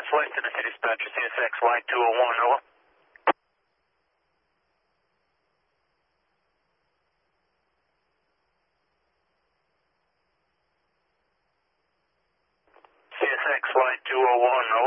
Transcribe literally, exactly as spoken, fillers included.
Southwest Tennessee Dispatcher, C S X Light two oh one, over. C S X Light two oh one, over.